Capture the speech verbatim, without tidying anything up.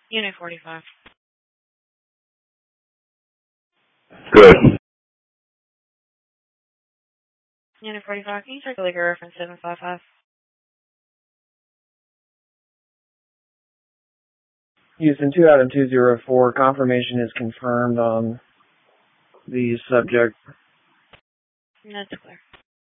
Unit forty-five. Good. Unit forty-five, can you check the liquor reference seven five five? Houston, two Adam two zero four, confirmation is confirmed on the subject. That's clear.